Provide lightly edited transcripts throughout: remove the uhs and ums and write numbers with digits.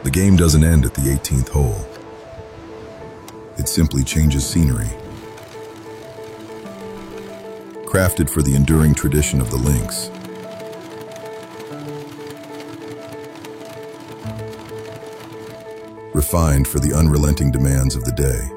The game doesn't end at the 18th hole. It simply changes scenery. Crafted for the enduring tradition of the links. Refined for the unrelenting demands of the day.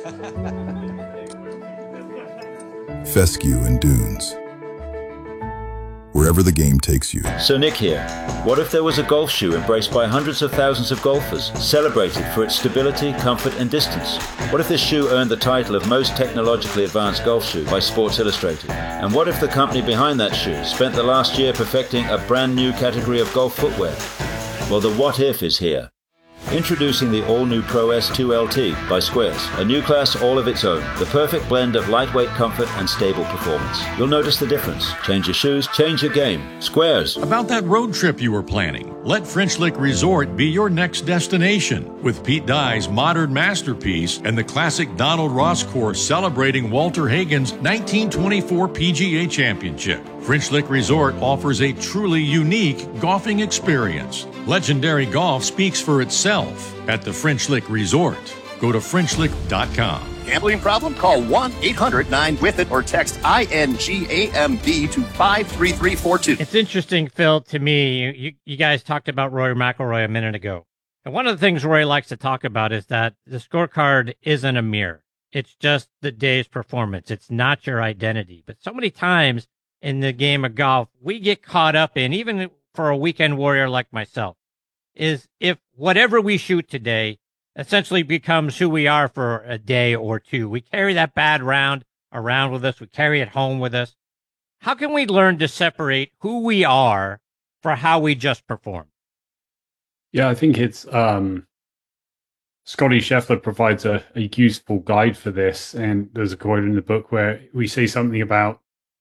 Fescue and dunes. Wherever the game takes you. So Nick here. What if there was a golf shoe embraced by hundreds of thousands of golfers, celebrated for its stability, comfort and distance? What if this shoe earned the title of most technologically advanced golf shoe by Sports Illustrated? And what if the company behind that shoe spent the last year perfecting a brand new category of golf footwear? Well, the what if is here. Introducing the all-new Pro S2 LT by Squares, a new class all of its own, the perfect blend of lightweight comfort and stable performance. You'll notice the difference. Change your shoes, change your game. Squares. About that road trip you were planning, let French Lick Resort be your next destination. With Pete Dye's modern masterpiece and the classic Donald Ross course celebrating Walter Hagen's 1924 PGA Championship, French Lick Resort offers a truly unique golfing experience. Legendary golf speaks for itself at the French Lick Resort. Go to FrenchLick.com. Gambling problem? Call 1-800-9-WITH-IT or text INGAMB to 53342. It's interesting, Phil, to me, you guys talked about Rory McIlroy a minute ago. And one of the things Rory likes to talk about is that the scorecard isn't a mirror. It's just the day's performance. It's not your identity. But so many times in the game of golf, we get caught up in, even for a weekend warrior like myself, is if whatever we shoot today essentially becomes who we are for a day or two. We carry that bad round around with us. We carry it home with us. How can we learn to separate who we are for how we just perform? Yeah, I think it's Scotty Scheffler provides a useful guide for this. And there's a quote in the book where we say something about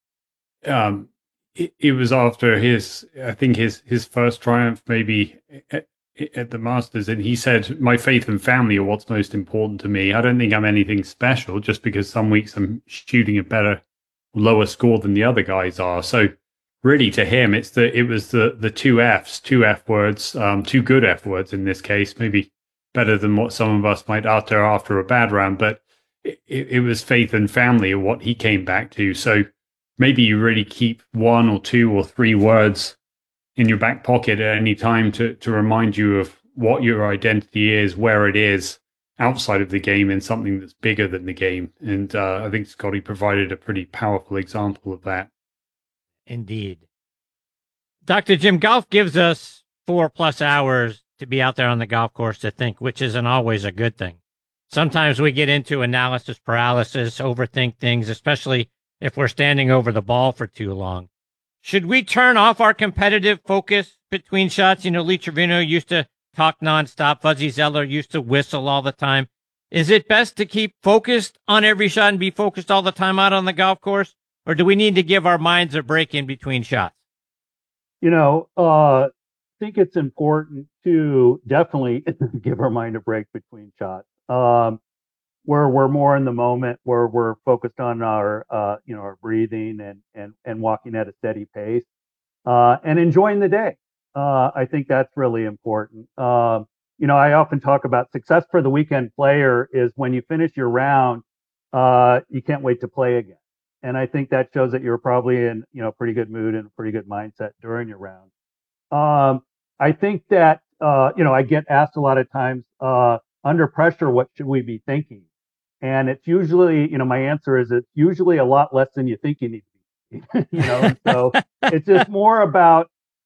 it was after his first triumph, maybe at the Masters, and he said, "My faith and family are what's most important to me. I don't think I'm anything special just because some weeks I'm shooting a lower score than the other guys are." So really, to him, it was the two F words, two good F words in this case, maybe better than what some of us might utter after a bad round, but it was faith and family what he came back to. So maybe you really keep one or two or three words in your back pocket at any time to remind you of what your identity is, where it is outside of the game, and something that's bigger than the game. And I think Scotty provided a pretty powerful example of that. Indeed. Dr. Jim, golf gives us 4+ hours to be out there on the golf course to think, which isn't always a good thing. Sometimes we get into analysis paralysis, overthink things, especially if we're standing over the ball for too long. Should we turn off our competitive focus between shots? Lee Trevino used to talk nonstop. Fuzzy Zeller used to whistle all the time. Is it best to keep focused on every shot and be focused all the time out on the golf course? Or do we need to give our minds a break in between shots? I think it's important to definitely give our mind a break between shots. Where we're more in the moment, where we're focused on our breathing and walking at a steady pace, and enjoying the day. I think that's really important. I often talk about success for the weekend player is when you finish your round, you can't wait to play again. And I think that shows that you're probably in, pretty good mood and a pretty good mindset during your round. I think that, I get asked a lot of times, under pressure, what should we be thinking? And it's usually, my answer is it's usually a lot less than you think you need to be, so it's just more about,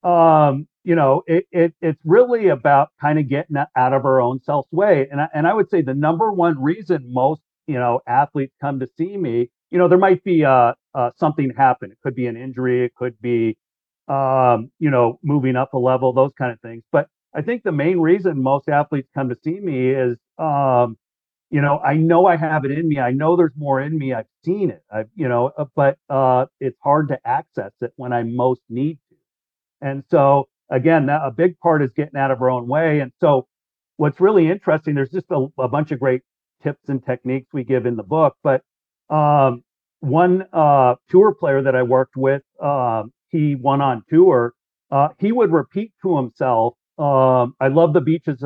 it's really about kind of getting out of our own self's way. And I would say the number one reason most, athletes come to see me, there might be something happen. It could be an injury. It could be, moving up a level, those kind of things. But I think the main reason most athletes come to see me is, I know I have it in me. I know there's more in me. I've seen it. But it's hard to access it when I most need to. And so again, a big part is getting out of our own way. And so what's really interesting, there's just a bunch of great tips and techniques we give in the book. But one tour player that I worked with, he won on tour. He would repeat to himself, I love the beaches